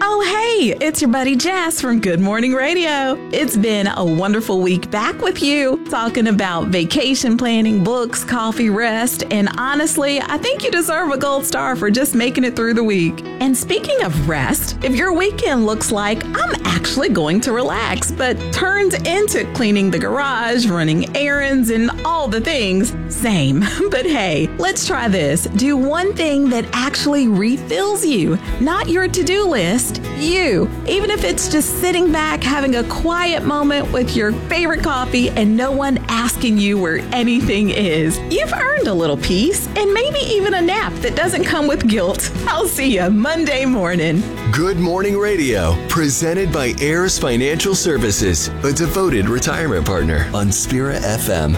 Oh, hey, it's your buddy Jess from Good Morning Radio. It's been a wonderful week back with you, talking about vacation planning, books, coffee, rest, and honestly, I think you deserve a gold star for just making it through the week. And speaking of rest, if your weekend looks like I'm actually going to relax, but turns into cleaning the garage, running errands, and all the things, same. But hey, let's try this. Do one thing that actually refills you, not your to-do list. You, even if it's just sitting back having a quiet moment with your favorite coffee and no one asking you where anything is. You've earned a little peace and maybe even a nap that doesn't come with guilt. I'll see you Monday morning. Good Morning Radio, presented by Heirs Financial Services, a devoted retirement partner on Spira FM.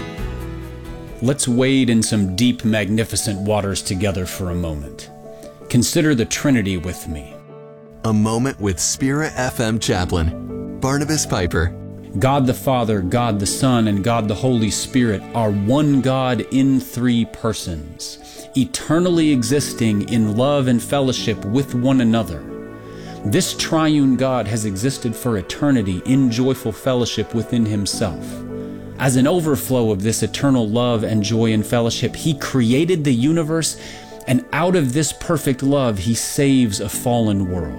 Let's wade in some deep, magnificent waters together for a moment. Consider the Trinity with me. A moment with Spira FM chaplain, Barnabas Piper. God the Father, God the Son, and God the Holy Spirit are one God in three persons, eternally existing in love and fellowship with one another. This triune God has existed for eternity in joyful fellowship within himself. As an overflow of this eternal love and joy and fellowship, he created the universe, and out of this perfect love, he saves a fallen world.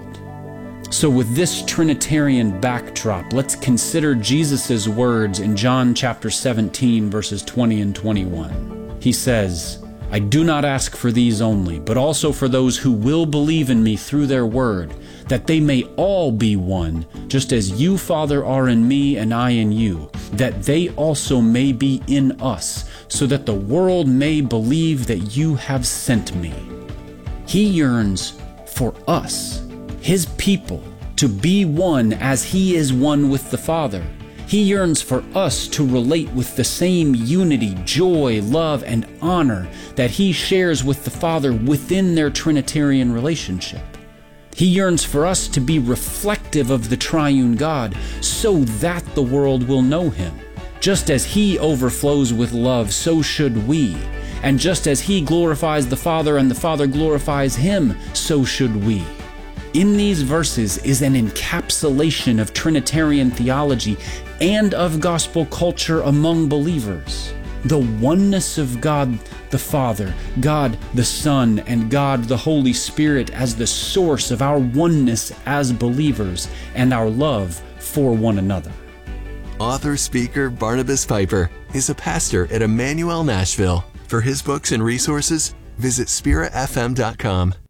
So with this Trinitarian backdrop, let's consider Jesus' words in John chapter 17, verses 20 and 21. He says, "I do not ask for these only, but also for those who will believe in me through their word, that they may all be one, just as you, Father, are in me and I in you, that they also may be in us, so that the world may believe that you have sent me." He yearns for us, his people, to be one as he is one with the Father. He yearns for us to relate with the same unity, joy, love, and honor that he shares with the Father within their Trinitarian relationship. He yearns for us to be reflective of the triune God so that the world will know him. Just as he overflows with love, so should we. And just as he glorifies the Father and the Father glorifies him, so should we. In these verses is an encapsulation of Trinitarian theology and of gospel culture among believers. The oneness of God the Father, God the Son, and God the Holy Spirit as the source of our oneness as believers and our love for one another. Author-speaker Barnabas Piper is a pastor at Emmanuel Nashville. For his books and resources, visit spirafm.com.